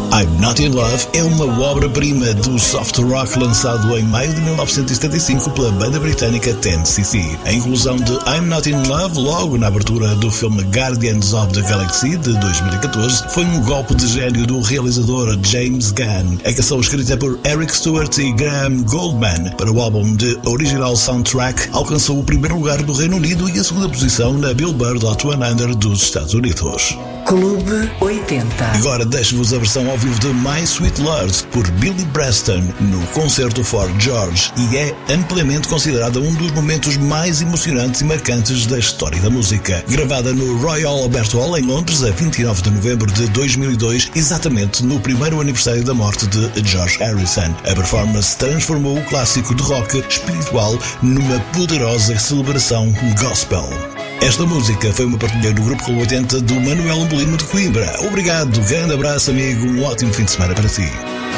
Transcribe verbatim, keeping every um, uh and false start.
I'm Not In Love é uma obra-prima do soft rock lançado em maio de mil novecentos e setenta e cinco pela banda britânica Ten C C. A inclusão de I'm Not In Love logo na abertura do filme Guardians of the Galaxy de dois mil e catorze foi um golpe de gênio do realizador James Gunn. A canção escrita por Eric Stewart e Graham Goldman para o álbum de Original Soundtrack alcançou o primeiro lugar do Reino Unido e a segunda posição na Billboard Hot cem dos Estados Unidos. Clube oitenta. Agora deixo-vos a versão ao vivo de My Sweet Lord por Billy Preston no concerto for George e é amplamente considerada um dos momentos mais emocionantes e marcantes da história da música. Gravada no Royal Albert Hall em Londres a vinte e nove de novembro de dois mil e dois, exatamente no primeiro aniversário da morte de George Harrison. A performance transformou o clássico de rock espiritual numa poderosa celebração gospel. Esta música foi uma partilha do Grupo Clube oitenta do Manuel Umbolino de Coimbra. Obrigado, grande abraço amigo, um ótimo fim de semana para ti.